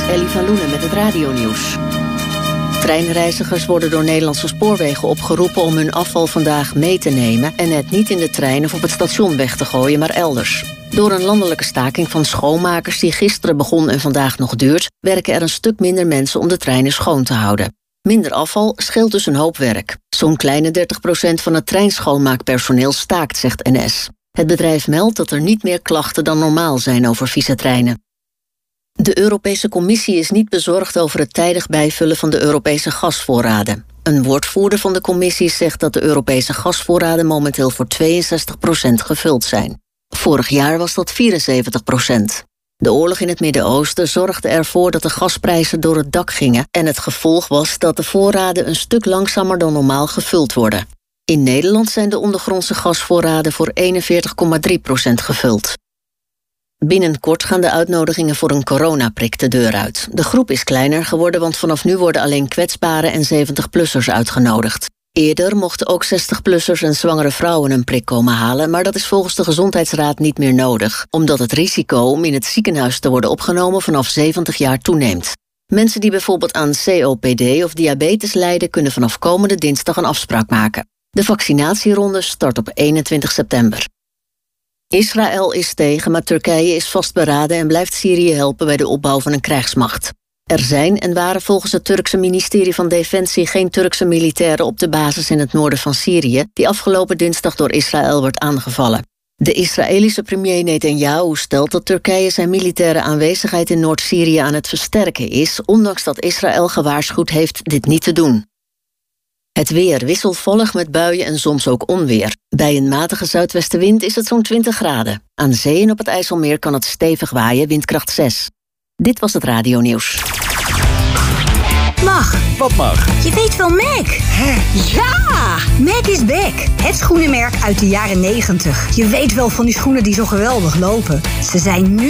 Ellie van Loenen met het radionieuws. Treinreizigers worden door Nederlandse spoorwegen opgeroepen om hun afval vandaag mee te nemen en het niet in de trein of op het station weg te gooien, maar elders. Door een landelijke staking van schoonmakers die gisteren begon en vandaag nog duurt, werken er een stuk minder mensen om de treinen schoon te houden. Minder afval scheelt dus een hoop werk. Zo'n kleine 30% van het treinschoonmaakpersoneel staakt, zegt NS. Het bedrijf meldt dat er niet meer klachten dan normaal zijn over vieze treinen. De Europese Commissie is niet bezorgd over het tijdig bijvullen van de Europese gasvoorraden. Een woordvoerder van de Commissie zegt dat de Europese gasvoorraden momenteel voor 62% gevuld zijn. Vorig jaar was dat 74%. De oorlog in het Midden-Oosten zorgde ervoor dat de gasprijzen door het dak gingen en het gevolg was dat de voorraden een stuk langzamer dan normaal gevuld worden. In Nederland zijn de ondergrondse gasvoorraden voor 41,3% gevuld. Binnenkort gaan de uitnodigingen voor een coronaprik de deur uit. De groep is kleiner geworden, want vanaf nu worden alleen kwetsbare en 70-plussers uitgenodigd. Eerder mochten ook 60-plussers en zwangere vrouwen een prik komen halen, maar dat is volgens de Gezondheidsraad niet meer nodig, omdat het risico om in het ziekenhuis te worden opgenomen vanaf 70 jaar toeneemt. Mensen die bijvoorbeeld aan COPD of diabetes lijden, kunnen vanaf komende dinsdag een afspraak maken. De vaccinatieronde start op 21 september. Israël is tegen, maar Turkije is vastberaden en blijft Syrië helpen bij de opbouw van een krijgsmacht. Er zijn en waren volgens het Turkse ministerie van Defensie geen Turkse militairen op de basis in het noorden van Syrië, die afgelopen dinsdag door Israël werd aangevallen. De Israëlische premier Netanyahu stelt dat Turkije zijn militaire aanwezigheid in Noord-Syrië aan het versterken is, ondanks dat Israël gewaarschuwd heeft dit niet te doen. Het weer wisselvallig met buien en soms ook onweer. Bij een matige zuidwestenwind is het zo'n 20 graden. Aan zee en op het IJsselmeer kan het stevig waaien, windkracht 6. Dit was het radionieuws. Mag. Wat mag? Je weet wel Mac. Hè? Ja! Mac is back. Het schoenenmerk uit de jaren 90. Je weet wel van die schoenen die zo geweldig lopen. Ze zijn nu